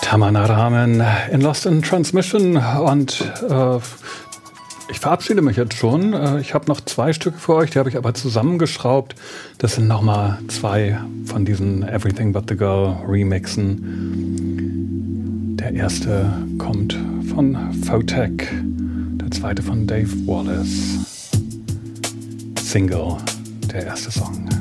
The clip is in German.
Tamana Ramen in Lost in Transmission und ich verabschiede mich jetzt schon. Ich habe noch 2 Stücke für euch, die habe ich aber zusammengeschraubt. Das sind nochmal 2 von diesen Everything But The Girl Remixen. Der erste kommt von Photek, der zweite von Dave Wallace. Single, der erste Song.